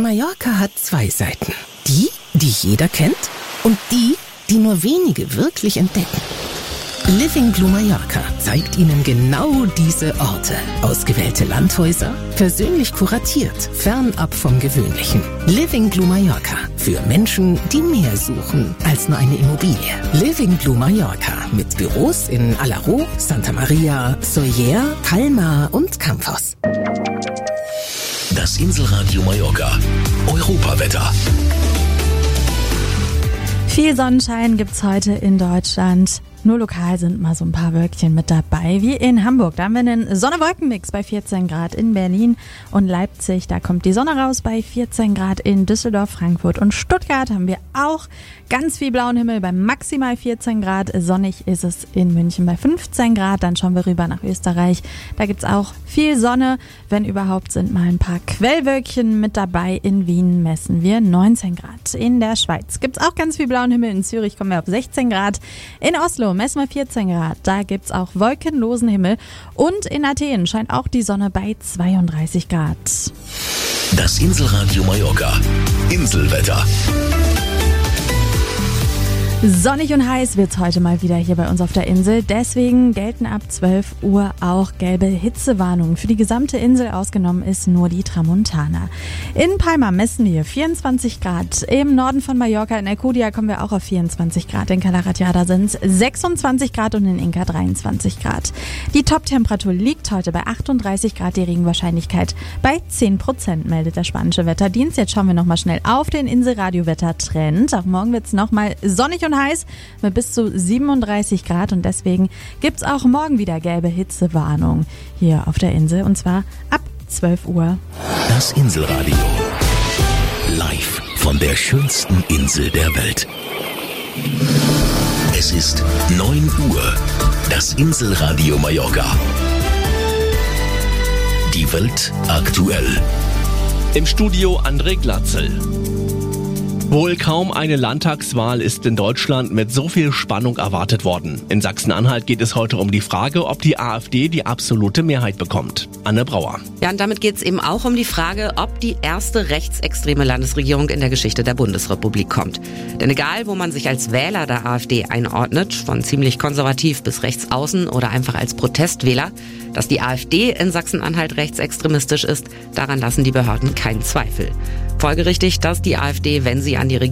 Mallorca hat zwei Seiten. Die jeder kennt und die nur wenige wirklich entdecken. Living Blue Mallorca zeigt Ihnen genau diese Orte. Ausgewählte Landhäuser, persönlich kuratiert, fernab vom Gewöhnlichen. Living Blue Mallorca für Menschen, die mehr suchen als nur eine Immobilie. Living Blue Mallorca mit Büros in Alaró, Santa Maria, Sóller, Palma und Campos. Das Inselradio Mallorca. Europawetter. Viel Sonnenschein gibt's heute in Deutschland. Nur lokal sind mal so ein paar Wölkchen mit dabei, wie in Hamburg. Da haben wir einen Sonne-Wolken-Mix bei 14 Grad in Berlin und Leipzig. Da kommt die Sonne raus bei 14 Grad in Düsseldorf, Frankfurt und Stuttgart. Haben wir auch ganz viel blauen Himmel bei maximal 14 Grad. Sonnig ist es in München bei 15 Grad. Dann schauen wir rüber nach Österreich. Da gibt's auch viel Sonne. Wenn überhaupt sind mal ein paar Quellwölkchen mit dabei. In Wien messen wir 19 Grad. In der Schweiz gibt's auch ganz viel blauen Himmel. In Zürich kommen wir auf 16 Grad. In Oslo messen wir 14 Grad. Da gibt's auch wolkenlosen Himmel. Und in Athen scheint auch die Sonne bei 32 Grad. Das Inselradio Mallorca. Inselwetter. Sonnig und heiß wird's heute mal wieder hier bei uns auf der Insel. Deswegen gelten ab 12 Uhr auch gelbe Hitzewarnungen. Für die gesamte Insel ausgenommen ist nur die Tramontana. In Palma messen wir 24 Grad. Im Norden von Mallorca in Alcudia kommen wir auch auf 24 Grad. In Cala Ratjada sind's 26 Grad und in Inca 23 Grad. Die Top-Temperatur liegt heute bei 38 Grad. Die Regenwahrscheinlichkeit bei 10%, meldet der spanische Wetterdienst. Jetzt schauen wir nochmal schnell auf den Inselradio-Wettertrend. Auch morgen wird's nochmal sonnig und heiß mit bis zu 37 Grad und deswegen gibt's auch morgen wieder gelbe Hitzewarnung hier auf der Insel und zwar ab 12 Uhr. Das Inselradio. Live von der schönsten Insel der Welt. Es ist 9 Uhr. Das Inselradio Mallorca. Die Welt aktuell. Im Studio André Glatzel. Wohl kaum eine Landtagswahl ist in Deutschland mit so viel Spannung erwartet worden. In Sachsen-Anhalt geht es heute um die Frage, ob die AfD die absolute Mehrheit bekommt. Anne Brauer. Ja, und damit geht es eben auch um die Frage, ob die erste rechtsextreme Landesregierung in der Geschichte der Bundesrepublik kommt. Denn egal, wo man sich als Wähler der AfD einordnet, von ziemlich konservativ bis rechts außen oder einfach als Protestwähler, dass die AfD in Sachsen-Anhalt rechtsextremistisch ist, daran lassen die Behörden keinen Zweifel. Folgerichtig, dass die AfD, wenn sie an die Regierung